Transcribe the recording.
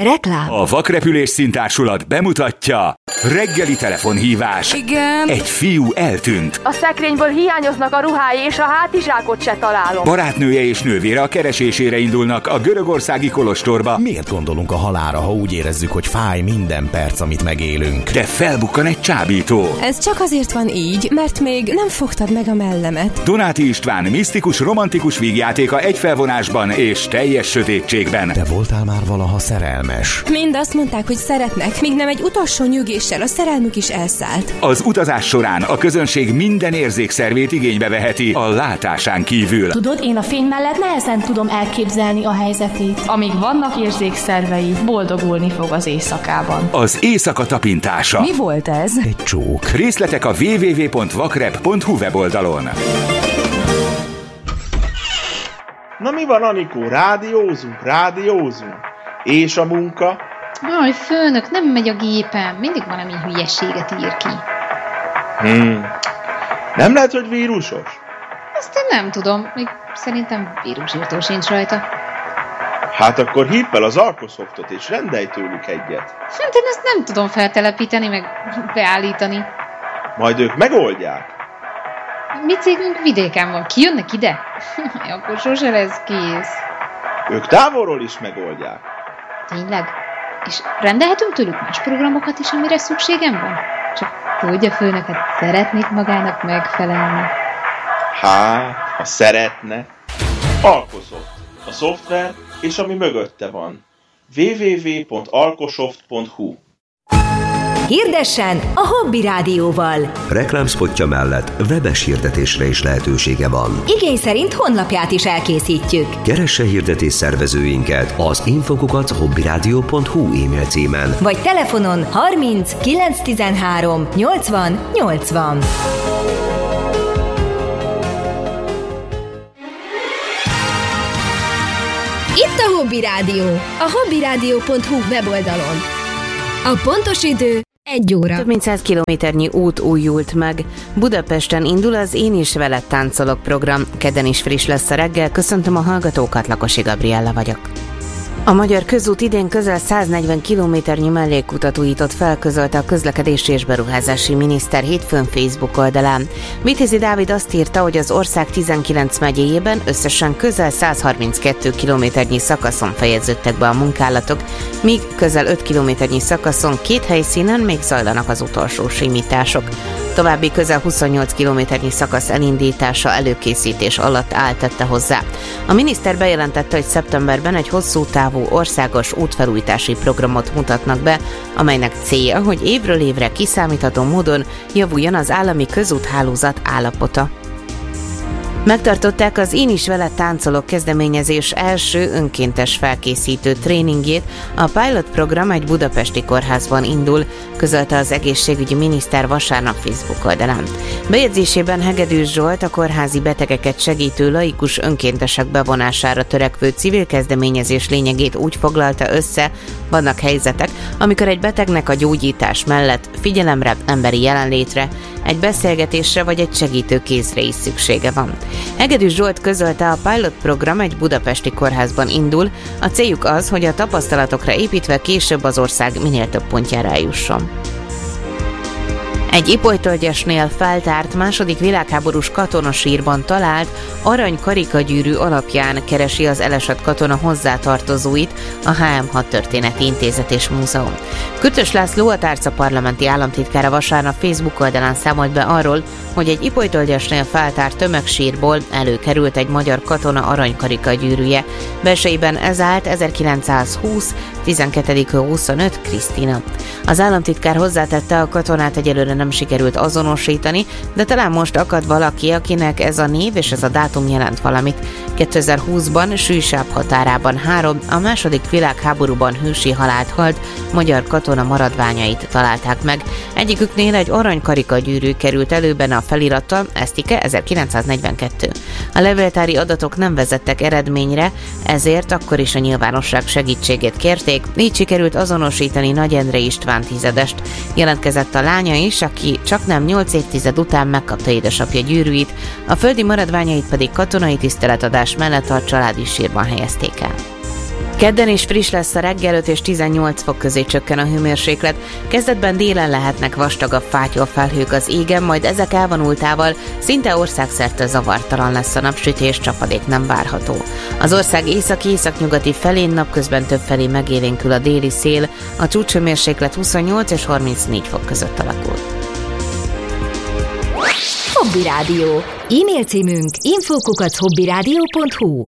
Reklám. A Vakrepülés Színtársulat bemutatja reggeli telefonhívás. Igen. Egy fiú eltűnt. A szekrényből hiányoznak a ruhái, és a hátizsákot se találom. Barátnője és nővére a keresésére indulnak a görögországi kolostorba. Miért gondolunk a halálra, ha úgy érezzük, hogy fáj minden perc, amit megélünk? De felbukkan egy csábító. Ez csak azért van így, mert még nem fogtad meg a mellemet. Donáti István misztikus, romantikus vígjátéka egy felvonásban és teljes sötétségben. Te voltál már valaha szerelmes? Mind azt mondták, hogy szeretnek, míg nem egy utolsó nyügéssel a szerelmük is elszállt. Az utazás során a közönség minden érzékszervét igénybe veheti a látásán kívül. Tudod, én a fény mellett nehezen tudom elképzelni a helyzetét. Amíg vannak érzékszervei, boldogulni fog az éjszakában. Az éjszaka tapintása. Mi volt ez? Egy csók. Részletek a www.vakrep.hu weboldalon. Na mi van, Anikó? Rádiózunk. És a munka? Aj, főnök, nem megy a gépem. Mindig valami hülyeséget ír ki. Nem lehet, hogy vírusos? Ezt én nem tudom. Még szerintem vírusírtó sincs rajta. Hát akkor hívd fel az Alkosoftot és rendelj tőlük egyet. Hát én ezt nem tudom feltelepíteni, meg beállítani. Majd ők megoldják. Mi cégünk vidéken van. Kijönnek ide? Akkor sose lesz kész. Ők távolról is megoldják. Tényleg? És rendelhetünk tőlük más programokat is, amire szükségem van? Csak tudja, főnöket szeretnék magának megfelelni. Hát, ha szeretne. Alkosoft. A szoftver és ami mögötte van. www.alkosoft.hu. Hirdessen a Hobby Rádióval. Reklámspotja mellett webes hirdetésre is lehetősége van. Igény szerint honlapját is elkészítjük. Keresse hirdetés szervezőinket az info@hobbyradio.hu e-mail címen. Vagy telefonon 30 913 80 80. Itt a Hobby Rádió, a hobbyradio.hu weboldalon. A pontos idő 1 óra. Több mint 100 kilométernyi út újult meg. Budapesten indul az Én is veled táncolok program. Kedden is friss lesz a reggel. Köszöntöm a hallgatókat, Lakosi Gabriella vagyok. A Magyar Közút idén közel 140 kilométernyi mellékutat újított fel, közölte a közlekedési és beruházási miniszter hétfőn Facebook oldalán. Vitézi Dávid azt írta, hogy az ország 19 megyéjében összesen közel 132 kilométernyi szakaszon fejeződtek be a munkálatok, míg közel 5 kilométernyi szakaszon 2 helyszínen még zajlanak az utolsó simítások. További közel 28 kilométernyi szakasz elindítása előkészítés alatt áll, tette hozzá. A miniszter bejelentette, hogy szeptemberben egy hosszú távú országos útfelújítási programot mutatnak be, amelynek célja, hogy évről évre kiszámítható módon javuljon az állami közúthálózat állapota. Megtartották az Én is veled táncolok kezdeményezés első önkéntes felkészítő tréningjét. A pilot program egy budapesti kórházban indul, közölte az egészségügyi miniszter vasárnap Facebook oldalán. Bejegyzésében Hegedűs Zsolt a kórházi betegeket segítő laikus önkéntesek bevonására törekvő civil kezdeményezés lényegét úgy foglalta össze, vannak helyzetek, amikor egy betegnek a gyógyítás mellett figyelemre, emberi jelenlétre, egy beszélgetésre vagy egy segítő kézre is szüksége van. Hegedűs Zsolt közölte, a pilot program egy budapesti kórházban indul, a céljuk az, hogy a tapasztalatokra építve később az ország minél több pontjára eljusson. Egy ipolytölgyesnél feltárt II. Világháborús katonasírban talált arany karikagyűrű alapján keresi az elesett katona hozzátartozóit a HM6 Történeti Intézet és Múzeum. Kötös László, a tárca parlamenti államtitkára vasárnap Facebook oldalán számolt be arról, hogy egy ipolytölgyesnél feltárt tömegsírból előkerült egy magyar katona aranykarikagyűrűje. Belsejében ez állt 1920. 12.25. Krisztina. Az államtitkár hozzátette, a katonát egyelőre nem sikerült azonosítani, de talán most akad valaki, akinek ez a név és ez a dátum jelent valamit. 2020-ban Sűsáb határában 3, a II. Világháborúban hősi halált halt magyar katona maradványait találták meg. Egyiküknél egy aranykarikagyűrű került előben a felirattal, Esztike 1942. A levéltári adatok nem vezettek eredményre, ezért akkor is a nyilvánosság segítségét kérték, így sikerült azonosítani Nagy Endre István tizedest. Jelentkezett a lánya is, aki csaknem 8 évtized után megkapta édesapja gyűrűit, a földi maradványait pedig katonai tiszteletadás mellett a családi sírban helyezték el. Kedden is friss lesz a reggel, 5 és 18 fok közé csökken a hőmérséklet. Kezdetben délen lehetnek vastagabb fátyolfelhők az égen, majd ezek elvonultával szinte országszerte zavartalan lesz a napsütés, csapadék nem várható. Az ország északi-északnyugati felén napközben többfelé megélénkül a déli szél, a csúcshőmérséklet 28 és 34 fok között alakul. Hobby Rádió. E-mail címünk info@hobbyradio.hu.